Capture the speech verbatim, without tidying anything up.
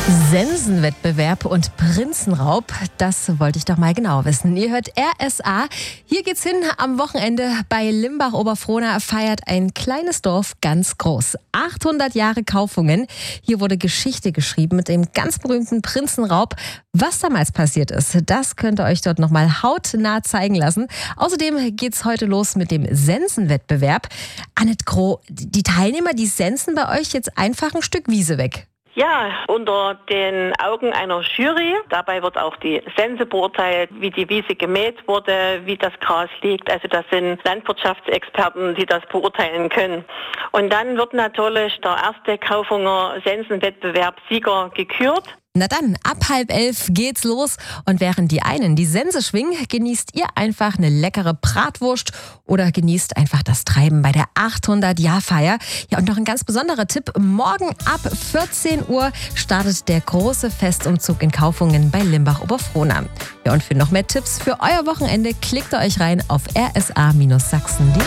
Sensenwettbewerb und Prinzenraub, das wollte ich doch mal genau wissen. Ihr hört R S A. Hier geht's hin am Wochenende. Bei Limbach-Oberfrohna feiert ein kleines Dorf ganz groß. achthundert Jahre Kaufungen. Hier wurde Geschichte geschrieben mit dem ganz berühmten Prinzenraub. Was damals passiert ist, das könnt ihr euch dort nochmal hautnah zeigen lassen. Außerdem geht's heute los mit dem Sensenwettbewerb. Annette Groh, die Teilnehmer, die sensen bei euch jetzt einfach ein Stück Wiese weg. Ja, unter den Augen einer Jury. Dabei wird auch die Sense beurteilt, wie die Wiese gemäht wurde, wie das Gras liegt. Also das sind Landwirtschaftsexperten, die das beurteilen können. Und dann wird natürlich der erste Kaufunger Sensenwettbewerb Sieger gekürt. Na dann, ab halb elf geht's los und während die einen die Sense schwingen, genießt ihr einfach eine leckere Bratwurst oder genießt einfach das Treiben bei der achthundert-Jahr-Feier. Ja, und noch ein ganz besonderer Tipp, morgen ab vierzehn Uhr startet der große Festumzug in Kaufungen bei Limbach-Oberfrohna. Ja, und für noch mehr Tipps für euer Wochenende klickt ihr euch rein auf r s a Sachsen punkt de.